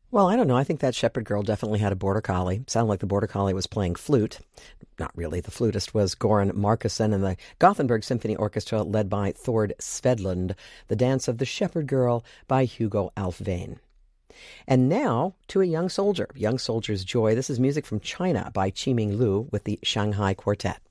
Well, I don't know. I think that shepherd girl definitely had a border collie. Sounded like the border collie was playing flute. Not really. The flutist was Goran Markussen, and the Gothenburg Symphony Orchestra, led by Thord Svedlund. The Dance of the Shepherd Girl by Hugo Alfvén. And now to a young soldier. Young Soldier's Joy. This is music from China by Qiming Lu with the Shanghai Quartet.